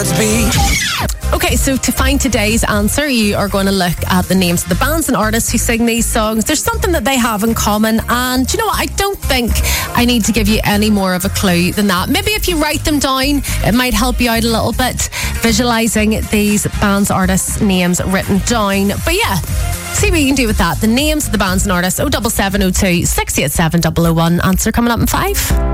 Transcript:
Okay, so to find today's answer, you are going to look at the names of the bands and artists who sing these songs. There's something that they have in common, and do you know what? I don't think I need to give you any more of a clue than that. Maybe if you write them down, it might help you out a little bit, visualising these bands, artists' names written down. But yeah, see what you can do with that. The names of the bands and artists, 07702 687 001. Answer coming up in 5.